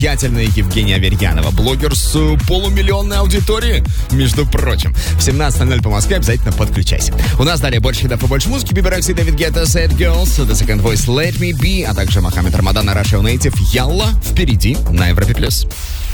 Ятельная Евгения Аверьянова, блогер с полумиллионной аудиторией, между прочим. В 17:00 по Москве обязательно подключайся. У нас далее больше хитов и больше музыки. Бибер Экс и Дэвид Гетта, Sad Girls, The Second Voice, Let Me Be, а также Мохаммед Рамадан, Russia Native, Ялла. Впереди на Европе+.